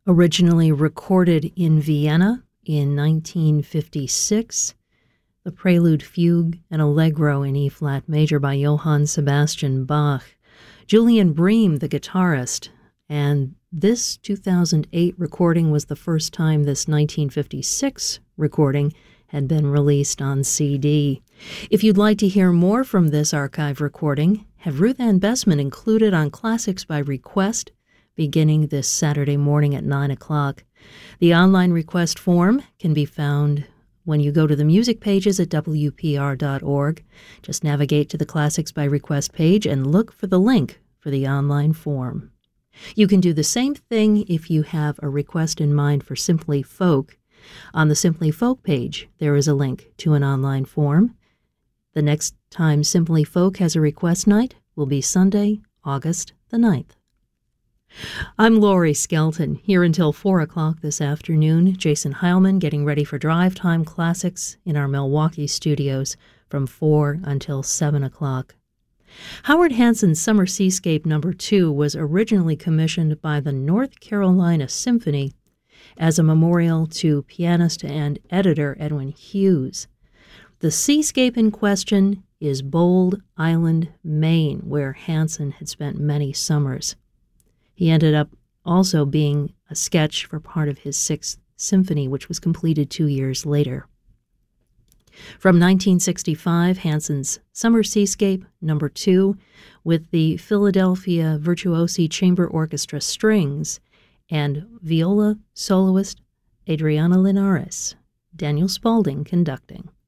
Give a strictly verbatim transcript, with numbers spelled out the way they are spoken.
Originally recorded in Vienna in nineteen fifty-six, the Prelude, Fugue, and Allegro in E-flat major by Johann Sebastian Bach. Julian Bream, the guitarist, and this two thousand eight recording was the first time this nineteen fifty-six recording had been released on C D. If you'd like to hear more from this archive recording, have Ruth Ann Bessman included on Classics by Request beginning this Saturday morning at nine o'clock. The online request form can be found when you go to the music pages at W P R dot org. Just navigate to the Classics by Request page and look for the link for the online form. You can do the same thing if you have a request in mind for Simply Folk. On the Simply Folk page, there is a link to an online form. The next time Simply Folk has a request night will be Sunday, August the ninth. I'm Laurie Skelton, here until four o'clock this afternoon. Jason Heilman getting ready for Drive Time Classics in our Milwaukee studios from four until seven o'clock. Howard Hanson's Summer Seascape Number two was originally commissioned by the North Carolina Symphony as a memorial to pianist and editor Edwin Hughes. The seascape in question is Bold Island, Maine, where Hanson had spent many summers. He ended up also being a sketch for part of his Sixth Symphony, which was completed two years later. From nineteen sixty-five, Hanson's Summer Seascape Number two with the Philadelphia Virtuosi Chamber Orchestra Strings and viola soloist Adriana Linares, Daniel Spaulding conducting.